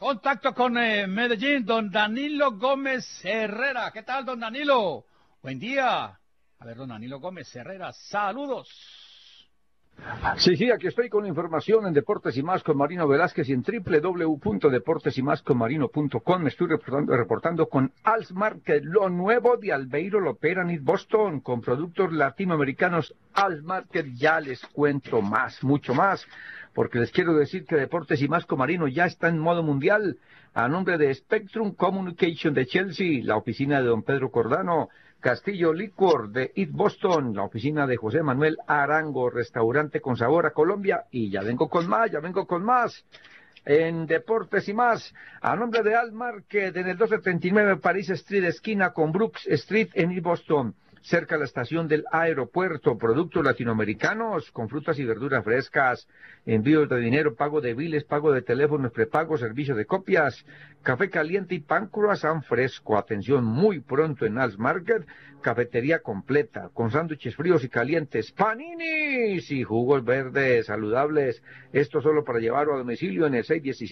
Contacto con Medellín, don Danilo Gómez Herrera. ¿Qué tal, don Danilo? Buen día. A ver, don Danilo Gómez Herrera, saludos. Sí, aquí estoy con la información en Deportes y Más con Marino Velázquez y en www.deportesymasconmarino.com. Me estoy reportando con Alsmarket, lo nuevo de Albeiro Lopera en East Boston, con productos latinoamericanos. Alsmarket, ya les cuento más, mucho más, porque les quiero decir que Deportes y Más con Marino ya está en modo mundial, a nombre de Spectrum Communication de Chelsea, la oficina de don Pedro Cordano, Castillo Liquor de East Boston, la oficina de José Manuel Arango, restaurante con sabor a Colombia, y ya vengo con más, en Deportes y Más, a nombre de Al Market, en el 279 París Street, esquina con Brooks Street en East Boston, cerca de la estación del aeropuerto, productos latinoamericanos con frutas y verduras frescas, envíos de dinero, pago de biles, pago de teléfonos, prepago, servicio de copias, café caliente y pan croissant fresco. Atención, muy pronto en Al's Market, cafetería completa, con sándwiches fríos y calientes, paninis y jugos verdes saludables. Esto solo para llevarlo a domicilio en el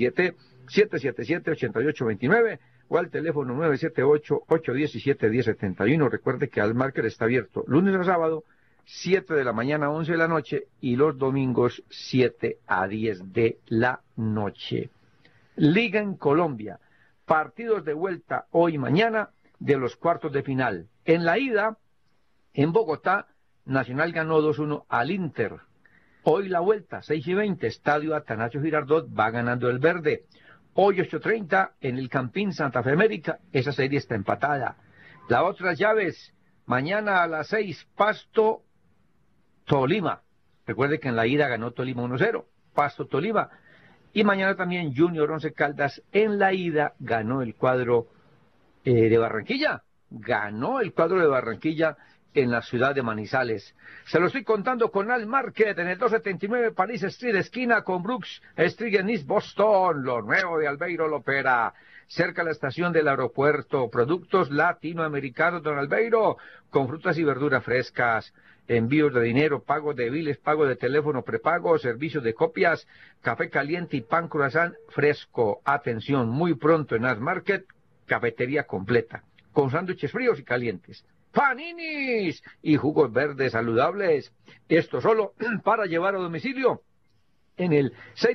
617-777-8829 o al teléfono 978-817-1071. Recuerde que Al Market está abierto lunes a sábado, 7 de la mañana a 11 de la noche, y los domingos 7 a 10 de la noche. Liga en Colombia, partidos de vuelta hoy y mañana de los cuartos de final. En la ida, en Bogotá, Nacional ganó 2-1 al Inter. Hoy la vuelta, 6:20, Estadio Atanasio Girardot, va ganando el verde. Hoy 8:30 en el Campín Santa Fe América, esa serie está empatada. Las otras llaves, mañana a las 6, Pasto Tolima. Recuerde que en la ida ganó Tolima 1-0, Pasto Tolima. Y mañana también Junior Once Caldas, en la ida ganó el cuadro de Barranquilla. Ganó el cuadro de Barranquilla en la ciudad de Manizales. Se lo estoy contando con Al Market en el 279 París Street, esquina con Brooks Street en East Boston, lo nuevo de Albeiro Lopera, cerca de la estación del aeropuerto. Productos latinoamericanos, don Albeiro, con frutas y verduras frescas, envíos de dinero, pago de biles, pago de teléfono prepago, servicio de copias, café caliente y pan croissant fresco. Atención, muy pronto en Al Market, cafetería completa, con sándwiches fríos y calientes, paninis y jugos verdes saludables. Esto solo para llevar a domicilio en el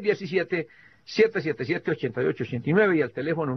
617-777-8889 y al teléfono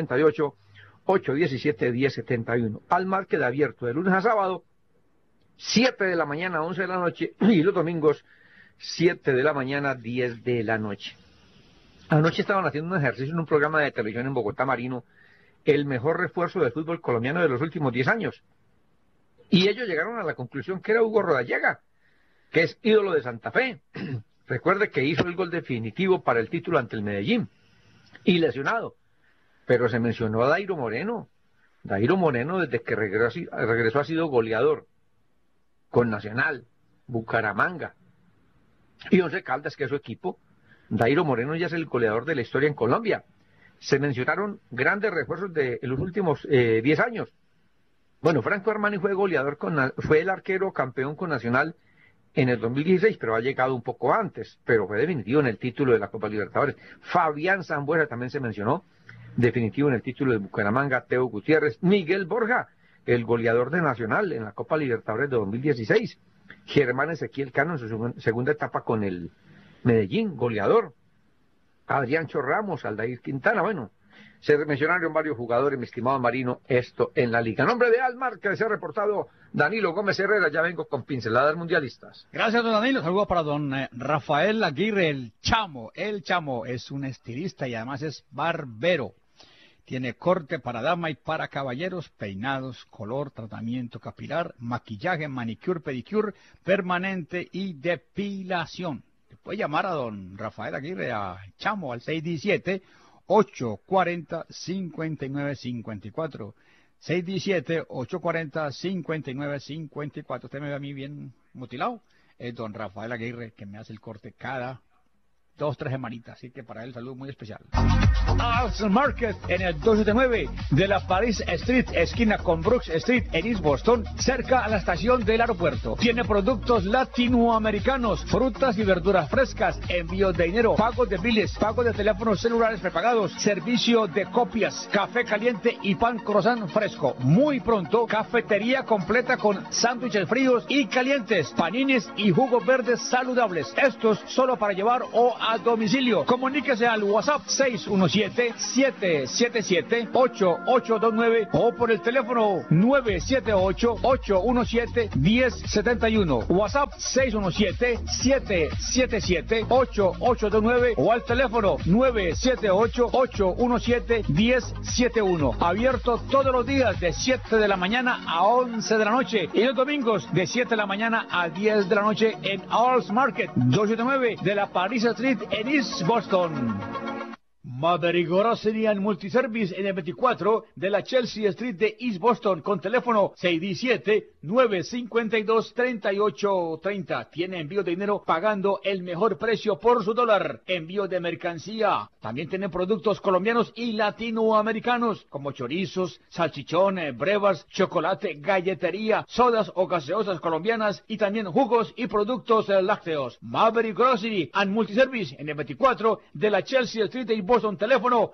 978-817-1071. Al Market abierto de lunes a sábado, 7 de la mañana a 11 de la noche, y los domingos 7 de la mañana a 10 de la noche. Anoche estaban haciendo un ejercicio en un programa de televisión en Bogotá, Marino, el mejor refuerzo del fútbol colombiano de los últimos 10 años. Y ellos llegaron a la conclusión que era Hugo Rodallega, que es ídolo de Santa Fe. Recuerde que hizo el gol definitivo para el título ante el Medellín, y lesionado. Pero se mencionó a Dairo Moreno. Dairo Moreno, desde que regresó, ha sido goleador con Nacional, Bucaramanga y Once Caldas, que es su equipo. Dairo Moreno ya es el goleador de la historia en Colombia. Se mencionaron grandes refuerzos de los últimos 10 años. Bueno, Franco Armani fue goleador, fue el arquero campeón con Nacional en el 2016, pero ha llegado un poco antes, pero fue definitivo en el título de la Copa Libertadores. Fabián Zambuesa también se mencionó, definitivo en el título de Bucaramanga. Teo Gutiérrez, Miguel Borja, el goleador de Nacional en la Copa Libertadores de 2016. Germán Ezequiel Cano en su segunda etapa con el Medellín, goleador. Adriancho Ramos, Aldair Quintana, bueno, se mencionaron varios jugadores, mi estimado Marino, esto en la liga. En nombre de Al Market, se ha reportado Danilo Gómez Herrera. Ya vengo con pinceladas mundialistas. Gracias, don Danilo. Saludos para don Rafael Aguirre, el Chamo. El Chamo es un estilista y además es barbero. Tiene corte para dama y para caballeros, peinados, color, tratamiento capilar, maquillaje, manicure, pedicure, permanente y depilación. Puede llamar a don Rafael Aguirre, a Chamo, al 617-840-5954. 617-840-5954. Usted me ve a mí bien mutilado. Es don Rafael Aguirre, que me hace el corte cada 2-3 semanitas, así que para él salud muy especial. Al's Market en el 279 de la Paris Street, esquina con Brooks Street en East Boston, cerca a la estación del aeropuerto. Tiene productos latinoamericanos, frutas y verduras frescas, envío de dinero, pago de biles, pago de teléfonos celulares prepagados, servicio de copias, café caliente y pan croissant fresco. Muy pronto, cafetería completa con sándwiches fríos y calientes, panines y jugos verdes saludables. Estos solo para llevar o a domicilio. Comuníquese al WhatsApp 617-777-8829 o por el teléfono 978-817-1071. WhatsApp 617-777-8829 o al teléfono 978-817-1071. Abierto todos los días de 7 de la mañana a 11 de la noche y los domingos de 7 de la mañana a 10 de la noche en Al's Market, 279 de la Paris Street en East Boston. Maverick Grocery and Multiservice en el 24 de la Chelsea Street de East Boston con teléfono 617-952-3830. Tiene envío de dinero pagando el mejor precio por su dólar. Envío de mercancía. También tienen productos colombianos y latinoamericanos como chorizos, salchichones, brevas, chocolate, galletería, sodas o gaseosas colombianas y también jugos y productos lácteos. Maverick Grocery and Multiservice en el 24 de la Chelsea Street de East Boston. Teléfono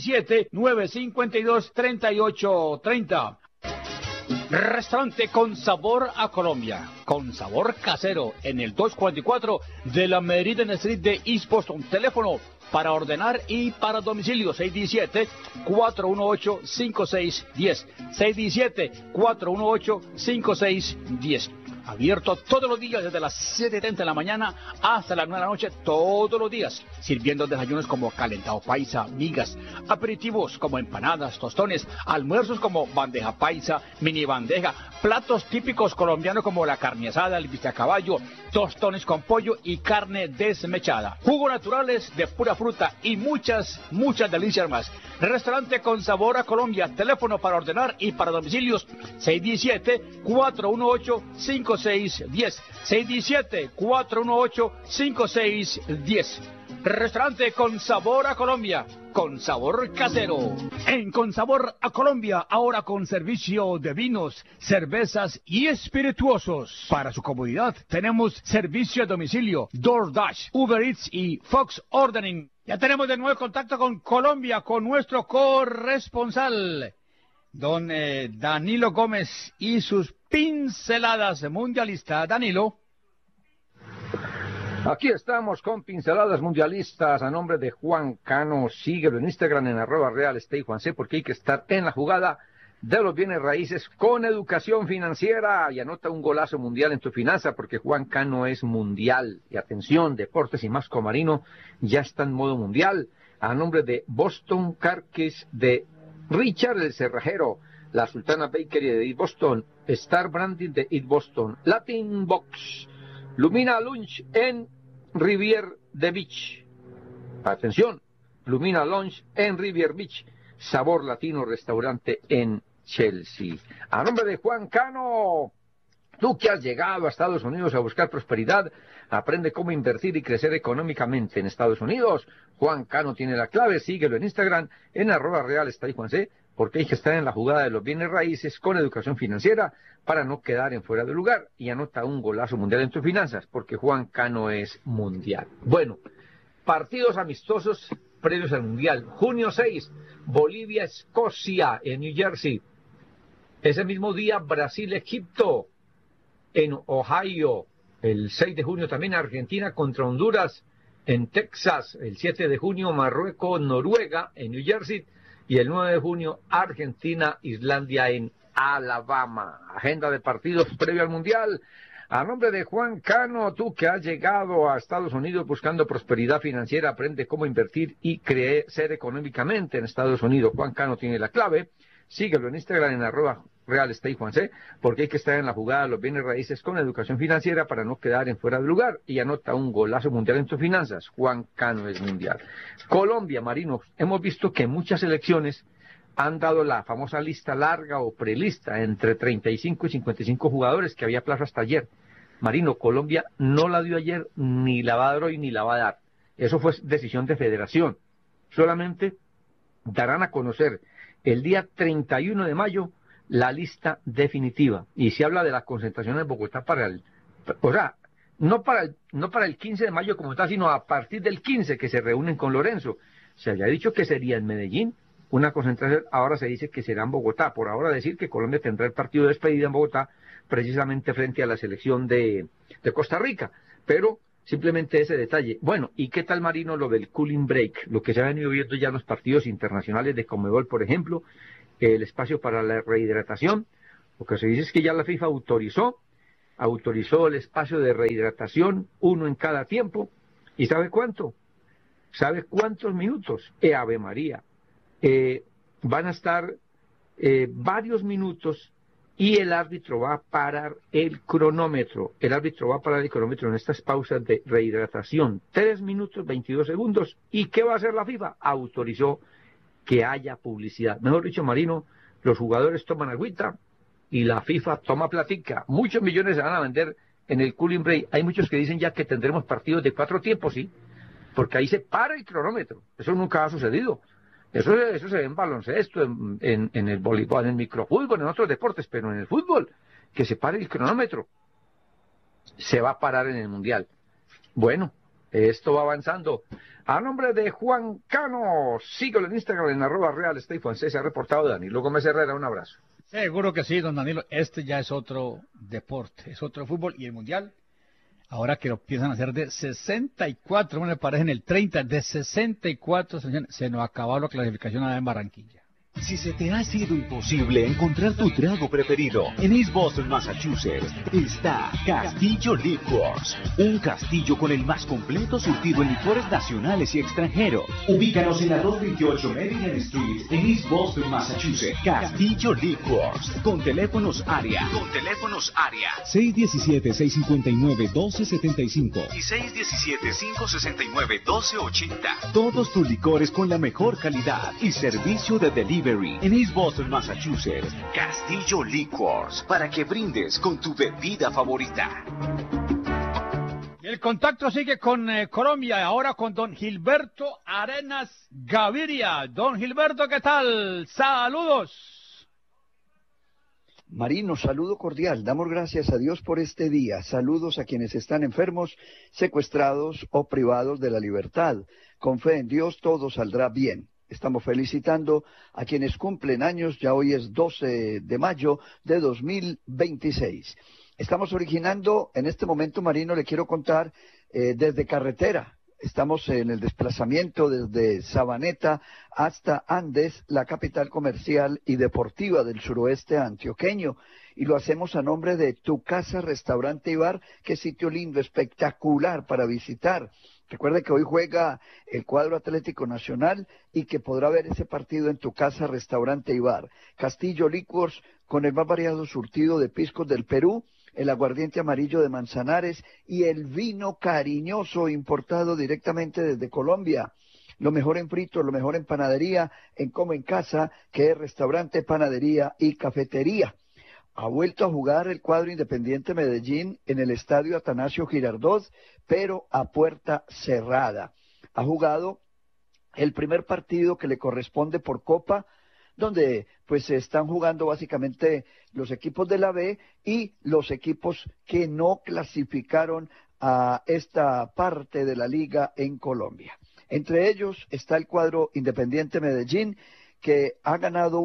617-952-3830. Restaurante con sabor a Colombia, con sabor casero, en el 244 de la Meridian Street de East Boston. Teléfono para ordenar y para domicilio 617-418-5610. 617-418-5610. Abierto todos los días desde las 7:30 de la mañana hasta las 9 de la noche, todos los días, sirviendo desayunos como calentado paisa, migas, aperitivos como empanadas, tostones, almuerzos como bandeja paisa, mini bandeja, platos típicos colombianos como la carne asada, el bistec a caballo, tostones con pollo y carne desmechada, jugos naturales de pura fruta y muchas delicias más. Restaurante con sabor a Colombia. Teléfono para ordenar y para domicilios 617-418-5610. 617-418-5610. Restaurante con sabor a Colombia, con sabor casero. En Con Sabor a Colombia, ahora con servicio de vinos, cervezas y espirituosos. Para su comodidad, tenemos servicio a domicilio, DoorDash, Uber Eats y Fox Ordering. Ya tenemos de nuevo contacto con Colombia, con nuestro corresponsal, don Danilo Gómez y sus pinceladas mundialistas. Danilo. Aquí estamos con pinceladas mundialistas a nombre de Juan Cano. Síguelo en Instagram en @RealEstateJuanC, porque hay que estar en la jugada de los bienes raíces con educación financiera. Y anota un golazo mundial en tu finanza, porque Juan Cano es mundial. Y atención, Deportes y Masco Marino ya está en modo mundial. A nombre de Boston Carquis, de Richard el Cerrajero, la Sultana Bakery de East Boston, Star Branding de East Boston, Latin Box, Lumina Lunch en Rivier de Beach. Atención, Lumina Lunch en Rivier Beach. Sabor Latino Restaurante en Chelsea. A nombre de Juan Cano, tú que has llegado a Estados Unidos a buscar prosperidad, aprende cómo invertir y crecer económicamente en Estados Unidos. Juan Cano tiene la clave. Síguelo en Instagram en @RealEstateJuanC, porque hay que estar en la jugada de los bienes raíces con educación financiera para no quedar en fuera de lugar. Y anota un golazo mundial en tus finanzas, porque Juan Cano es mundial. Bueno, partidos amistosos previos al mundial. Junio 6, Bolivia-Escocia en New Jersey. Ese mismo día, Brasil-Egipto en Ohio. El 6 de junio también Argentina contra Honduras en Texas. El 7 de junio, Marruecos-Noruega en New Jersey. Y el 9 de junio, Argentina-Islandia en Alabama. Agenda de partidos previo al Mundial. A nombre de Juan Cano, tú que has llegado a Estados Unidos buscando prosperidad financiera, aprende cómo invertir y crecer económicamente en Estados Unidos. Juan Cano tiene la clave. Síguelo en Instagram en @RealEstateJuanC, porque hay que estar en la jugada de los bienes raíces con educación financiera para no quedar en fuera de lugar. Y anota un golazo mundial en tus finanzas. Juan Cano es mundial. Colombia, Marino, hemos visto que muchas elecciones han dado la famosa lista larga o prelista entre 35 y 55 jugadores que había plazo hasta ayer. Marino, Colombia no la dio ayer, ni la va a dar hoy, ni la va a dar. Eso fue decisión de federación. Solamente darán a conocer el día 31 de mayo la lista definitiva. Y se habla de la concentración en Bogotá o sea, no para el 15 de mayo como está, sino a partir del 15 que se reúnen con Lorenzo. Se había dicho que sería en Medellín una concentración, ahora se dice que será en Bogotá. Por ahora decir que Colombia tendrá el partido de despedida en Bogotá, precisamente frente a la selección de Costa Rica. Pero simplemente ese detalle. Bueno, ¿y qué tal, Marino, lo del cooling break? Lo que se ha venido viendo ya en los partidos internacionales de Conmebol, por ejemplo, el espacio para la rehidratación. Lo que se dice es que ya la FIFA autorizó el espacio de rehidratación, uno en cada tiempo. ¿Y sabe cuánto? ¿Sabe cuántos minutos? Ave María. Van a estar varios minutos y el árbitro va a parar el cronómetro. El árbitro va a parar el cronómetro en estas pausas de rehidratación. 3 minutos, 22 segundos. ¿Y qué va a hacer la FIFA? Autorizó que haya publicidad. Mejor dicho, Marino, los jugadores toman agüita y la FIFA toma platica. Muchos millones se van a vender en el cooling break. Hay muchos que dicen ya que tendremos partidos de 4 tiempos, sí, porque ahí se para el cronómetro. Eso nunca ha sucedido. Eso se ve en baloncesto, en el voleibol, en el microfútbol, en otros deportes, pero en el fútbol, que se pare el cronómetro, se va a parar en el Mundial. Bueno, esto va avanzando. A nombre de Juan Cano, síguelo en Instagram en @RealEstateFrancés, ha reportado Danilo Gómez Herrera. Un abrazo. Seguro que sí, don Danilo. Este ya es otro deporte, es otro fútbol. Y el Mundial, ahora que lo piensan hacer de 64, me parece en el 30, de 64, se nos acabó la clasificación allá en Barranquilla. Si se te ha sido imposible encontrar tu trago preferido, en East Boston, Massachusetts, está Castillo Liquors. Un castillo con el más completo surtido en licores nacionales y extranjeros. Ubícanos en la 228 Maryland Street, en East Boston, Massachusetts. Castillo Liquors. Con teléfonos área. 617-659-1275 y 617-569-1280. Todos tus licores con la mejor calidad y servicio de delivery. En East Boston, Massachusetts, Castillo Liquors, para que brindes con tu bebida favorita. El contacto sigue con Colombia, ahora con don Gilberto Arenas Gaviria. Don Gilberto, ¿qué tal? Saludos. Marino, saludo cordial. Damos gracias a Dios por este día. Saludos a quienes están enfermos, secuestrados o privados de la libertad. Con fe en Dios todo saldrá bien. Estamos felicitando a quienes cumplen años, ya hoy es 12 de mayo de 2026. Estamos originando, en este momento, Marino, le quiero contar, desde carretera. Estamos en el desplazamiento desde Sabaneta hasta Andes, la capital comercial y deportiva del suroeste antioqueño. Y lo hacemos a nombre de Tu Casa Restaurante y Bar, que sitio lindo, espectacular para visitar. Recuerde que hoy juega el cuadro Atlético Nacional y que podrá ver ese partido en Tu Casa Restaurante y Bar. Castillo Liquors, con el más variado surtido de piscos del Perú, el aguardiente amarillo de Manzanares y el vino cariñoso importado directamente desde Colombia. Lo mejor en fritos, lo mejor en panadería, en como en casa, que es restaurante, panadería y cafetería. Ha vuelto a jugar el cuadro Independiente Medellín en el estadio Atanasio Girardot, pero a puerta cerrada. Ha jugado el primer partido que le corresponde por Copa, donde pues se están jugando básicamente los equipos de la B y los equipos que no clasificaron a esta parte de la liga en Colombia. Entre ellos está el cuadro Independiente Medellín, que ha ganado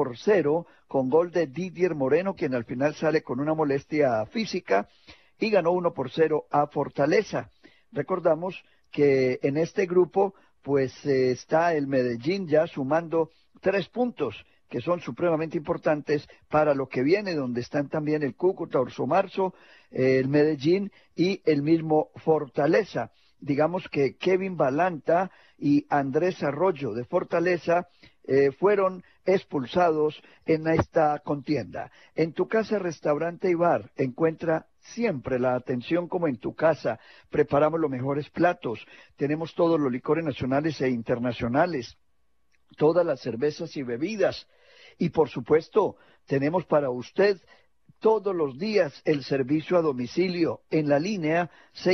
1-0 con gol de Didier Moreno, quien al final sale con una molestia física, y ganó 1-0 a Fortaleza. Recordamos que en este grupo pues está el Medellín ya sumando 3 puntos, que son supremamente importantes para lo que viene, donde están también el Cúcuta, Orso Marzo, el Medellín y el mismo Fortaleza. Digamos que Kevin Balanta y Andrés Arroyo de Fortaleza fueron expulsados en esta contienda. En Tu Casa Restaurante y Bar encuentra siempre la atención como en tu casa. Preparamos los mejores platos, tenemos todos los licores nacionales e internacionales, todas las cervezas y bebidas, y por supuesto tenemos para usted todos los días el servicio a domicilio en la línea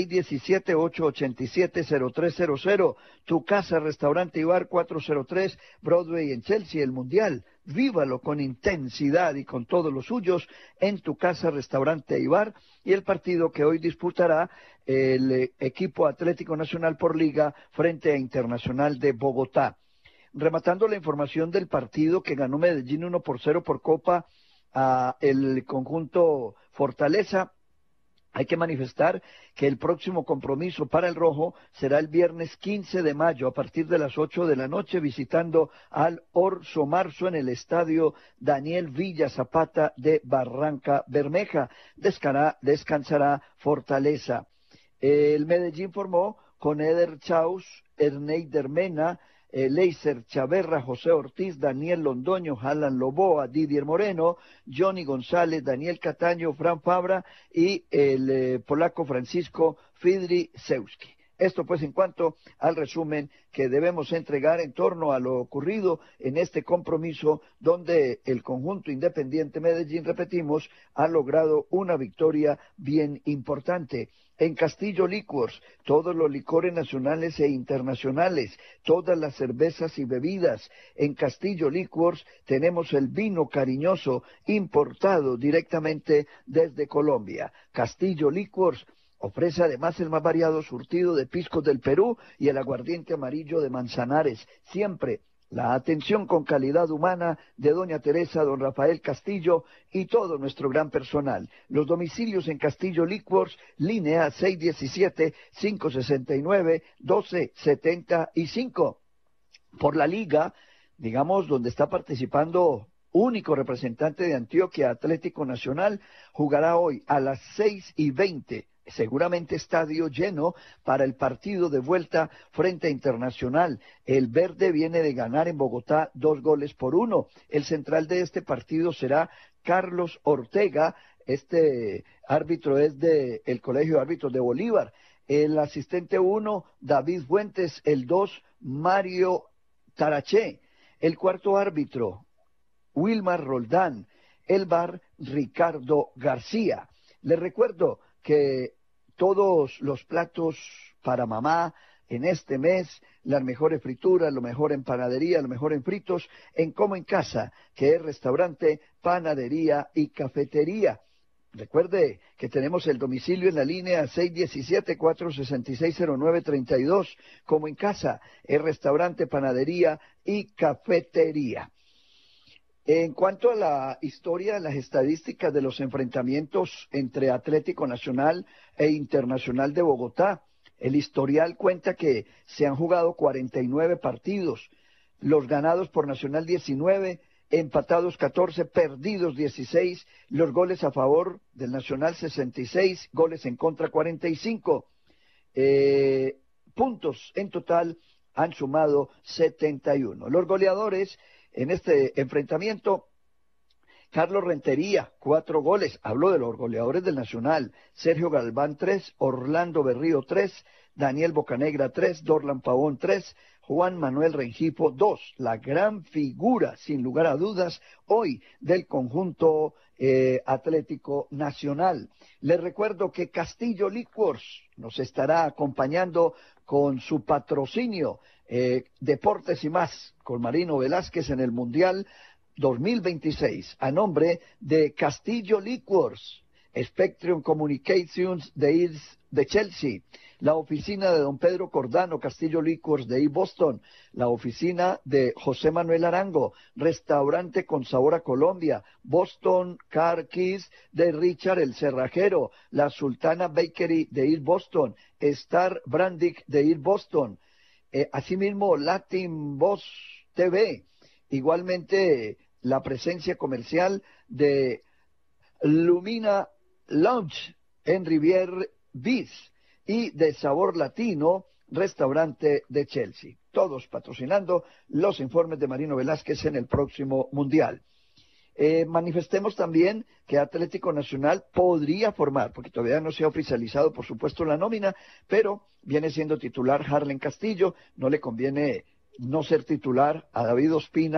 617-887-0300. Tu casa, restaurante y bar 403 Broadway en Chelsea, el Mundial. Vívalo con intensidad y con todos los suyos en tu casa, restaurante y bar. Y el partido que hoy disputará el equipo Atlético Nacional por Liga frente a Internacional de Bogotá. Rematando la información del partido que ganó Medellín 1-0 por Copa a el conjunto Fortaleza, hay que manifestar que el próximo compromiso para el Rojo será el viernes 15 de mayo a partir de las 8 de la noche visitando al Orso Marzo en el estadio Daniel Villa Zapata de Barranca Bermeja. Descansará Fortaleza. El Medellín formó con Eder Chaus, Erneider Mena, Leiser Chaverra, José Ortiz, Daniel Londoño, Alan Loboa, Didier Moreno, Johnny González, Daniel Cataño, Fran Fabra y el polaco Francisco Fidrisewski. Esto pues en cuanto al resumen que debemos entregar en torno a lo ocurrido en este compromiso donde el conjunto Independiente Medellín, repetimos, ha logrado una victoria bien importante. En Castillo Liquors, todos los licores nacionales e internacionales, todas las cervezas y bebidas. En Castillo Liquors tenemos el vino cariñoso importado directamente desde Colombia. Castillo Liquors ofrece además el más variado surtido de piscos del Perú y el aguardiente amarillo de Manzanares. Siempre la atención con calidad humana de doña Teresa, don Rafael Castillo y todo nuestro gran personal. Los domicilios en Castillo Liquors, línea 617-569-1275. Por la liga, digamos, donde está participando único representante de Antioquia, Atlético Nacional, jugará hoy a las 6:20. Seguramente estadio lleno para el partido de vuelta frente a Internacional. El verde viene de ganar en Bogotá 2-1. El central de este partido será Carlos Ortega. Este árbitro es del Colegio de Árbitros de Bolívar. El asistente 1, David Fuentes. El 2, Mario Taraché. El cuarto árbitro, Wilmar Roldán. El VAR, Ricardo García. Les recuerdo que todos los platos para mamá en este mes, las mejores frituras, lo mejor en panadería, lo mejor en fritos, en Como en Casa, que es restaurante, panadería y cafetería. Recuerde que tenemos el domicilio en la línea 617-466-0932, Como en Casa, es restaurante, panadería y cafetería. En cuanto a la historia, las estadísticas de los enfrentamientos entre Atlético Nacional e Internacional de Bogotá, el historial cuenta que se han jugado 49 partidos, los ganados por Nacional 19, empatados 14, perdidos 16, los goles a favor del Nacional 66, goles en contra 45, puntos en total han sumado 71. Los goleadores en este enfrentamiento, Carlos Rentería, 4 goles, habló de los goleadores del Nacional, Sergio Galván 3, Orlando Berrío 3, Daniel Bocanegra 3, Dorlan Pavón 3, Juan Manuel Rengifo 2, la gran figura, sin lugar a dudas, hoy del conjunto Atlético Nacional. Les recuerdo que Castillo Liquors nos estará acompañando con su patrocinio Deportes y Más, con Marino Velázquez en el Mundial 2026, a nombre de Castillo Liquors, Spectrum Communications de Chelsea, la oficina de don Pedro Cordano, Castillo Liquors de Boston, la oficina de José Manuel Arango, restaurante con sabor a Colombia, Boston Car Keys de Richard el Cerrajero, la Sultana Bakery de Boston, Star Brandick de Boston, asimismo Latin Boss TV, igualmente la presencia comercial de Lumina Lounge en Rivière Beach y de Sabor Latino, restaurante de Chelsea. Todos patrocinando los informes de Marino Velázquez en el próximo Mundial. Manifestemos también que Atlético Nacional podría formar, porque todavía no se ha oficializado, por supuesto, la nómina, pero viene siendo titular Harlen Castillo, no le conviene no ser titular a David Ospina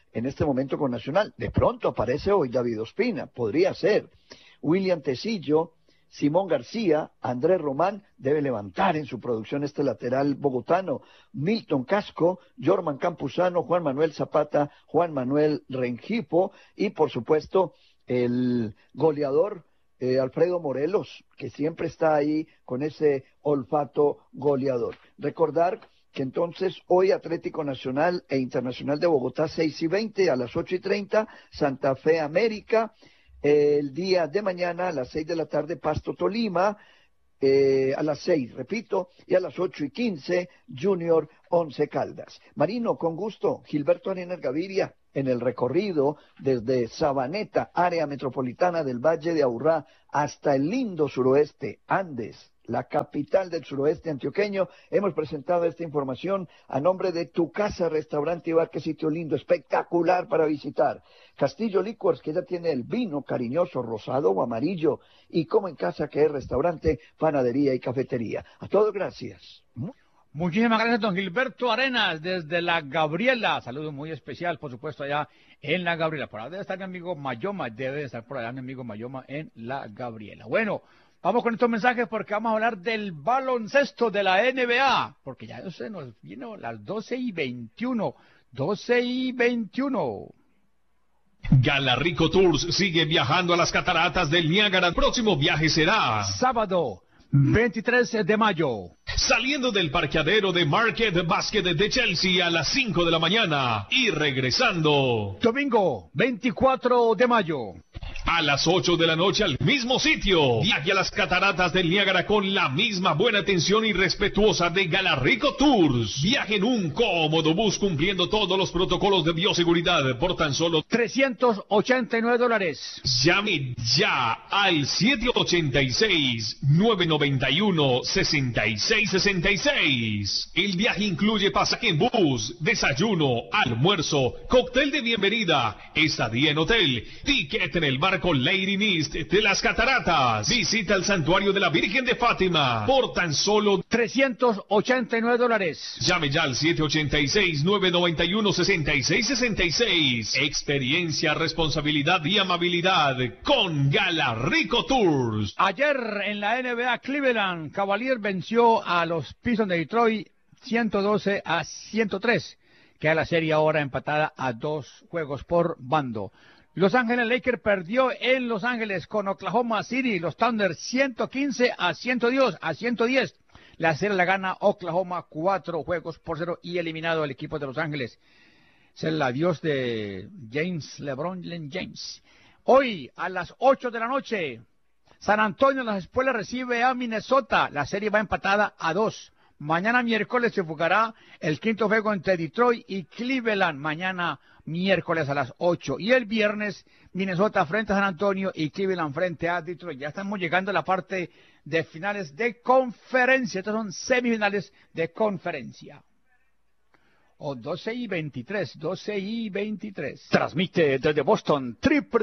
en este momento con Nacional. De pronto aparece hoy David Ospina, podría ser. William Tecillo, Simón García, Andrés Román debe levantar en su producción este lateral bogotano, Milton Casco, Jorman Campuzano, Juan Manuel Zapata, Juan Manuel Rengifo y por supuesto el goleador Alfredo Morelos, que siempre está ahí con ese olfato goleador. Recordar que entonces hoy Atlético Nacional e Internacional de Bogotá 6:20, a las 8:30 Santa Fe América. El día de mañana a las 6 de la tarde Pasto Tolima, a las 6, repito, y a las 8:15 Junior Once Caldas. Marino, con gusto, Gilberto Arenas Gaviria, en el recorrido desde Sabaneta, área metropolitana del Valle de Aburrá, hasta el lindo suroeste, Andes, la capital del suroeste antioqueño. Hemos presentado esta información a nombre de Tu Casa, Restaurante y Bar. Qué sitio lindo, espectacular para visitar. Castillo Liquors, que ya tiene el vino cariñoso, rosado o amarillo. Y Como en Casa, que es restaurante, panadería y cafetería. A todos, gracias. Muchísimas gracias, don Gilberto Arenas, desde La Gabriela. Saludo muy especial, por supuesto, allá en La Gabriela. Por allá debe estar mi amigo Mayoma, en La Gabriela. Bueno, vamos con estos mensajes porque vamos a hablar del baloncesto de la NBA, porque ya se nos vino las 12:21. Galarrico Tours sigue viajando a las cataratas del Niágara. El próximo viaje será sábado 23 de mayo. Saliendo del parqueadero de Market Basket de Chelsea a las 5 de la mañana y regresando domingo 24 de mayo. A las 8 de la noche al mismo sitio. Viaje a las cataratas del Niágara con la misma buena atención y respetuosa de Galarrico Tours. Viaje en un cómodo bus cumpliendo todos los protocolos de bioseguridad por tan solo $389. Llame ya al 786-991-6666. El viaje incluye pasaje en bus, desayuno, almuerzo, cóctel de bienvenida, estadía en hotel, ticket en el barco Lady Mist de las Cataratas. Visita el santuario de la Virgen de Fátima por tan solo $389. Llame ya al 786-991-6666. Experiencia, responsabilidad y amabilidad con Galarrico Tours. Ayer en la NBA, Cleveland Cavaliers venció a los Pistons de Detroit 112-103. Queda la serie ahora empatada a 2 juegos por bando. Los Ángeles Lakers perdió en Los Ángeles con Oklahoma City, los Thunder 115-110. La serie la gana Oklahoma 4-0 y eliminado el equipo de Los Ángeles. Es el adiós de LeBron James. Hoy a las 8 de la noche, San Antonio Las Espuelas recibe a Minnesota. La serie va empatada a 2. Mañana miércoles se jugará el quinto juego entre Detroit y Cleveland. Mañana miércoles a las 8. Y el viernes, Minnesota frente a San Antonio y Cleveland frente a Detroit. Ya estamos llegando a la parte de finales de conferencia. Estas son semifinales de conferencia. O 12:23. Transmite desde Boston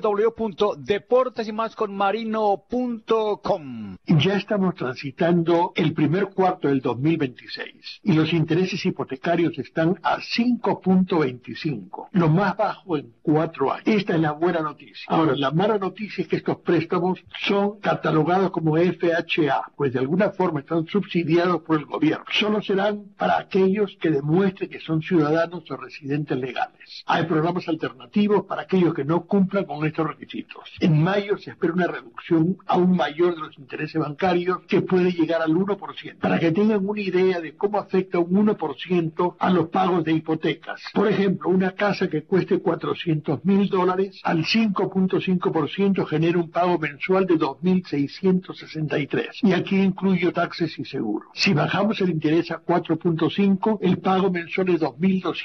www.deportesymasconmarino.com. Ya estamos transitando el primer cuarto del 2026 y los intereses hipotecarios están a 5.25, lo más bajo en 4 años. Esta es la buena noticia. Ahora, la mala noticia es que estos préstamos son catalogados como FHA, pues de alguna forma están subsidiados por el gobierno. Solo serán para aquellos que demuestren que son ciudadanos o residentes legales. Hay programas alternativos para aquellos que no cumplan con estos requisitos. En mayo se espera una reducción aún mayor de los intereses bancarios que puede llegar al 1%. Para que tengan una idea de cómo afecta un 1% a los pagos de hipotecas. Por ejemplo, una casa que cueste $400,000 al 5.5% genera un pago mensual de $2,663. Y aquí incluyo taxes y seguros. Si bajamos el interés a 4.5, el pago mensual es $2,260.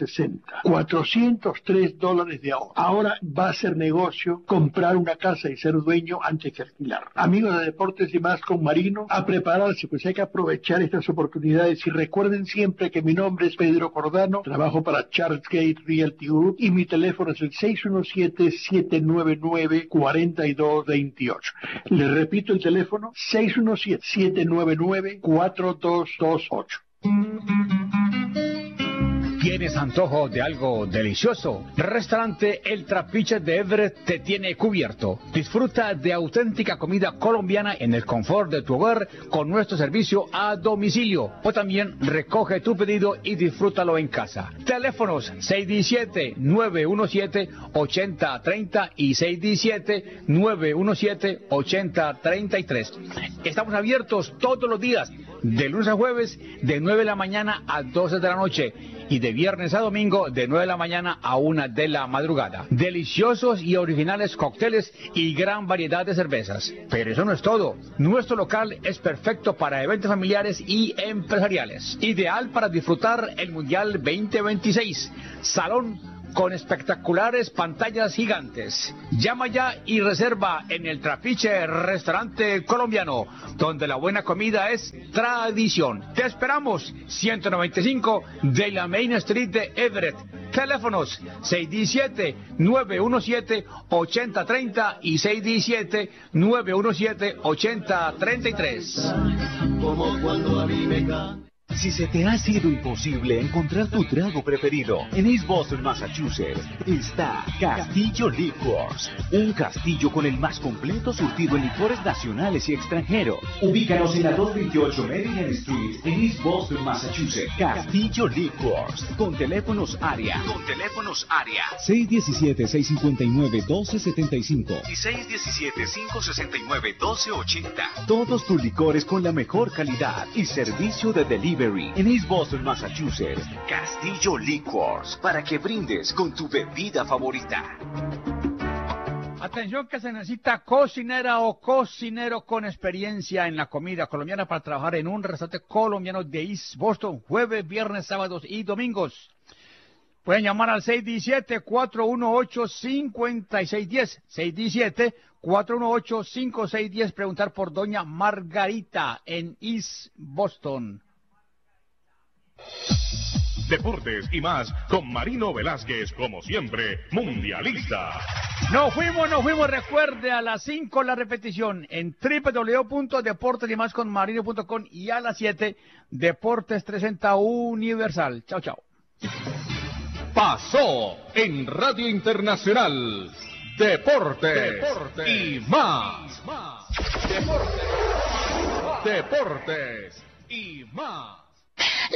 $403 de ahorro. Ahora va a ser negocio comprar una casa y ser dueño antes que alquilar. Amigos de Deportes y Más con Marino, a prepararse, pues hay que aprovechar estas oportunidades y recuerden siempre que mi nombre es Pedro Cordano, trabajo para Charlesgate Realty Group y mi teléfono es el 617-799-4228. Les repito el teléfono, 617-799-4228. ¿Tienes antojo de algo delicioso? Restaurante El Trapiche de Everett te tiene cubierto. Disfruta de auténtica comida colombiana en el confort de tu hogar con nuestro servicio a domicilio. O también recoge tu pedido y disfrútalo en casa. Teléfonos 617-917-8030 y 617-917-8033. Estamos abiertos todos los días, de lunes a jueves, de 9 de la mañana a 12 de la noche. Y de viernes a domingo de 9 de la mañana a 1 de la madrugada. Deliciosos y originales cócteles y gran variedad de cervezas. Pero eso no es todo. Nuestro local es perfecto para eventos familiares y empresariales. Ideal para disfrutar el Mundial 2026. Salón con espectaculares pantallas gigantes. Llama ya y reserva en El Trapiche Restaurante Colombiano, donde la buena comida es tradición. Te esperamos, 195 de la Main Street de Everett. Teléfonos 617-917-8030 y 617-917-8033. Como cuando a mí me cae. Si se te ha sido imposible encontrar tu trago preferido en East Boston, Massachusetts, está Castillo Liquors, un castillo con el más completo surtido en licores nacionales y extranjeros. Ubícanos en la 228 Maryland Street en East Boston, Massachusetts. Castillo Liquors, con teléfonos área 617-659-1275 y 617-569-1280. Todos tus licores con la mejor calidad y servicio de delivery. En East Boston, Massachusetts, Castillo Liquors, para que brindes con tu bebida favorita. Atención que se necesita cocinera o cocinero con experiencia en la comida colombiana para trabajar en un restaurante colombiano de East Boston, jueves, viernes, sábados y domingos. Pueden llamar al 617-418-5610, 617-418-5610, preguntar por doña Margarita en East Boston. Deportes y más con Marino Velázquez, como siempre, mundialista. Nos fuimos, recuerde, a las 5 la repetición en www.deportesymasconmarino.com y a las 7, Deportes 360 Universal. Chao, chao. Pasó en Radio Internacional, Deportes y más. Deportes y más.